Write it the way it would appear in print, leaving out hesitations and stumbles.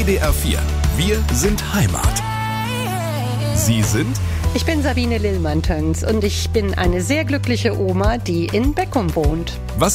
WDR 4. Wir sind Heimat. Sie sind? Ich bin Sabine Lillmann-Töns und ich bin eine sehr glückliche Oma, die in Beckum wohnt. Was